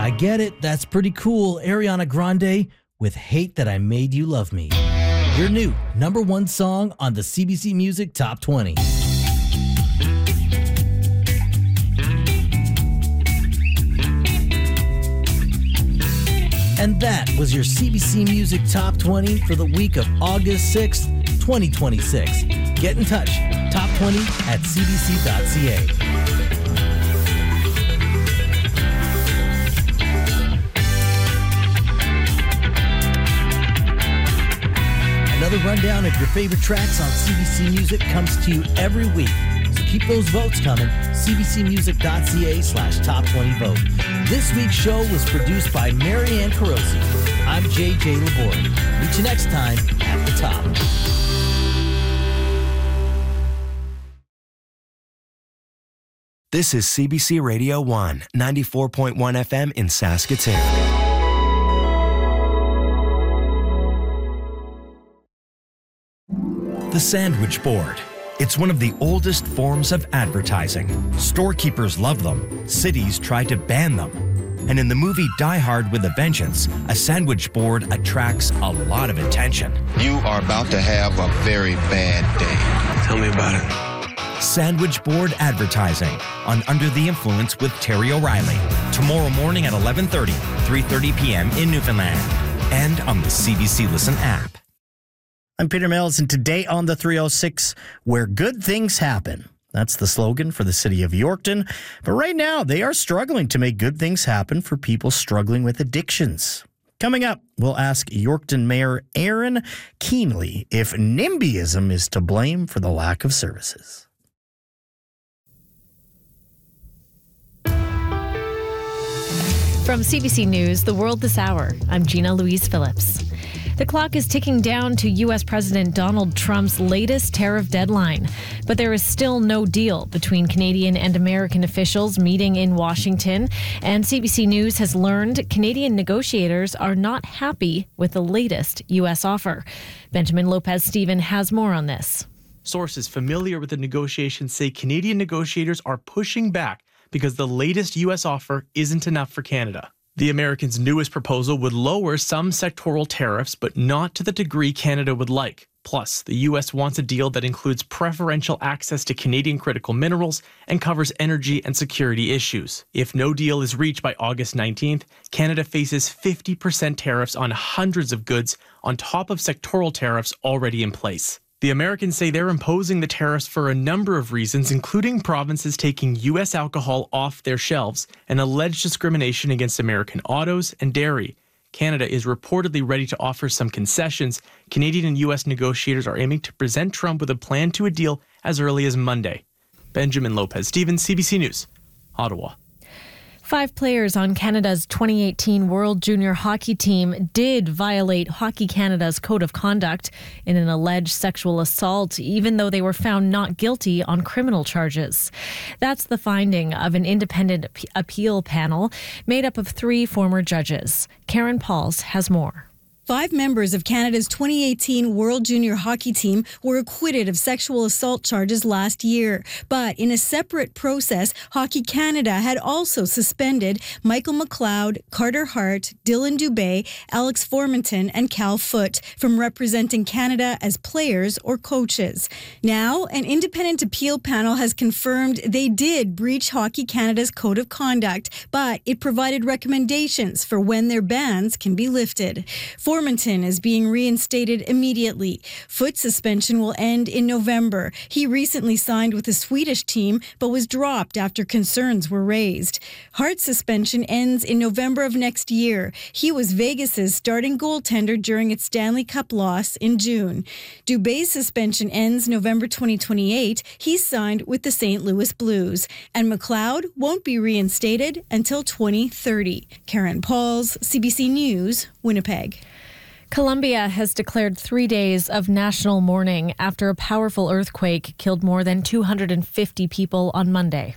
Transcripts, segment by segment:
I get it. That's pretty cool. Ariana Grande with Hate That I Made You Love Me. Your new number one song on the CBC Music Top 20. And that was your CBC Music Top 20 for the week of August 6th, 2026. Get in touch. Top 20 at cbc.ca. Another rundown of your favorite tracks on CBC Music comes to you every week. So keep those votes coming. cbcmusic.ca/top20vote. This week's show was produced by Marianne Carosi. I'm JJ Laborde. Meet you next time at the top. This is CBC Radio 1, 94.1 FM in Saskatoon. The sandwich board. It's one of the oldest forms of advertising. Storekeepers love them. Cities try to ban them. And in the movie Die Hard with a Vengeance, a sandwich board attracts a lot of attention. You are about to have a very bad day. Tell me about it. Sandwich board advertising on Under the Influence with Terry O'Reilly. Tomorrow morning at 11:30, 3:30 p.m. in Newfoundland. And on the CBC Listen app. I'm Peter Mills, and today on the 306, where good things happen. That's the slogan for the city of Yorkton. But right now, they are struggling to make good things happen for people struggling with addictions. Coming up, we'll ask Yorkton Mayor Aaron Keenley if NIMBYism is to blame for the lack of services. From CBC News, The World This Hour, I'm Gina Louise Phillips. The clock is ticking down to U.S. President Donald Trump's latest tariff deadline, but there is still no deal between Canadian and American officials meeting in Washington, and CBC News has learned Canadian negotiators are not happy with the latest U.S. offer. Benjamin Lopez-Steven has more on this. Sources familiar with the negotiations say Canadian negotiators are pushing back because the latest U.S. offer isn't enough for Canada. The Americans' newest proposal would lower some sectoral tariffs, but not to the degree Canada would like. Plus, the U.S. wants a deal that includes preferential access to Canadian critical minerals and covers energy and security issues. If no deal is reached by August 19th, Canada faces 50% tariffs on hundreds of goods on top of sectoral tariffs already in place. The Americans say they're imposing the tariffs for a number of reasons, including provinces taking U.S. alcohol off their shelves and alleged discrimination against American autos and dairy. Canada is reportedly ready to offer some concessions. Canadian and U.S. negotiators are aiming to present Trump with a plan to a deal as early as Monday. Benjamin Lopez-Steven, CBC News, Ottawa. 5 players on Canada's 2018 World Junior Hockey team did violate Hockey Canada's code of conduct in an alleged sexual assault, even though they were found not guilty on criminal charges. That's the finding of an independent appeal panel made up of 3 former judges. Karen Pauls has more. 5 members of Canada's 2018 World Junior Hockey team were acquitted of sexual assault charges last year. But in a separate process, Hockey Canada had also suspended Michael McLeod, Carter Hart, Dylan Dubé, Alex Formanton, and Cal Foote from representing Canada as players or coaches. Now, an independent appeal panel has confirmed they did breach Hockey Canada's code of conduct, but it provided recommendations for when their bans can be lifted. Formanton is being reinstated immediately. Foote's suspension will end in November. He recently signed with a Swedish team, but was dropped after concerns were raised. Hart's suspension ends in November of next year. He was Vegas's starting goaltender during its Stanley Cup loss in June. Dubé's suspension ends November 2028. He's signed with the St. Louis Blues. And McLeod won't be reinstated until 2030. Karen Pauls, CBC News, Winnipeg. Colombia has declared 3 days of national mourning after a powerful earthquake killed more than 250 people on Monday.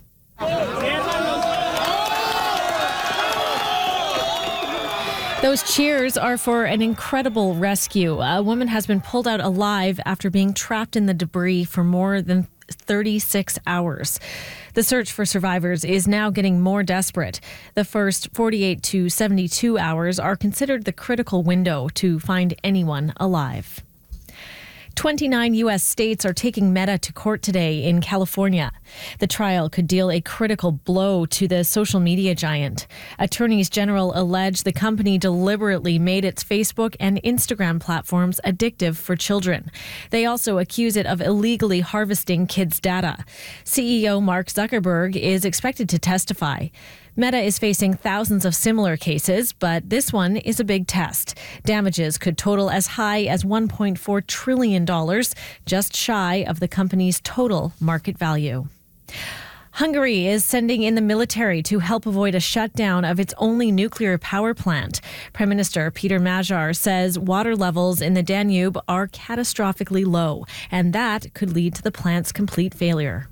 Those cheers are for an incredible rescue. A woman has been pulled out alive after being trapped in the debris for more than 36 hours. The search for survivors is now getting more desperate. The first 48 to 72 hours are considered the critical window to find anyone alive. 29 U.S. states are taking Meta to court today in California. The trial could deal a critical blow to the social media giant. Attorneys general allege the company deliberately made its Facebook and Instagram platforms addictive for children. They also accuse it of illegally harvesting kids' data. CEO Mark Zuckerberg is expected to testify. Meta is facing thousands of similar cases, but this one is a big test. Damages could total as high as $1.4 trillion, just shy of the company's total market value. Hungary is sending in the military to help avoid a shutdown of its only nuclear power plant. Prime Minister Peter Magyar says water levels in the Danube are catastrophically low, and that could lead to the plant's complete failure.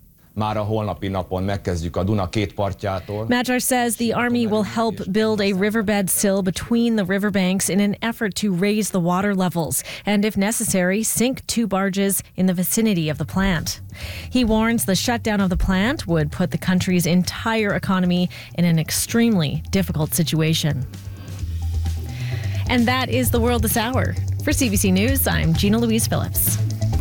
Magyar says the army will help build a riverbed sill between the riverbanks in an effort to raise the water levels and, if necessary, sink 2 barges in the vicinity of the plant. He warns the shutdown of the plant would put the country's entire economy in an extremely difficult situation. And that is the world this hour. For CBC News, I'm Gina Louise Phillips.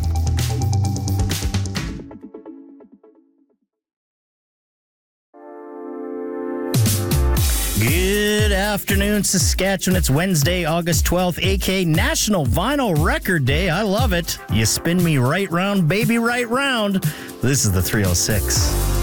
Good afternoon, Saskatchewan. It's Wednesday, August 12th, aka National Vinyl Record Day. I love it. You spin me right round, baby, right round. This is the 306.